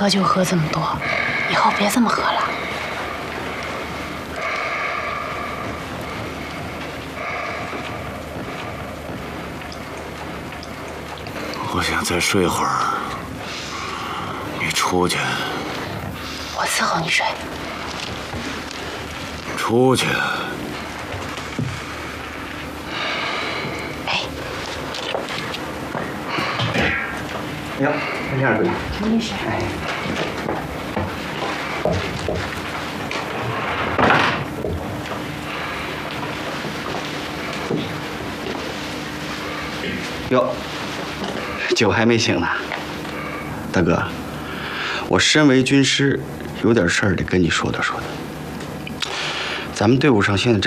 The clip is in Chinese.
喝酒喝这么多，以后别这么喝了。 我想再睡会儿，你出去。 我伺候你睡。 出去。 哎， 哟，没事儿， 没事。 哎。哟，酒还没醒呢，大哥，我身为军师，有点事儿得跟你说道说道。咱们队伍上现在这